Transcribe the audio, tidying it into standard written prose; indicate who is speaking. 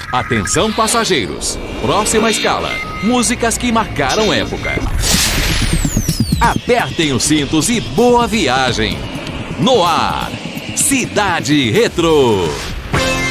Speaker 1: Atenção passageiros, próxima escala, músicas que marcaram época. Apertem os cintos e boa viagem. No ar, Cidade Retro.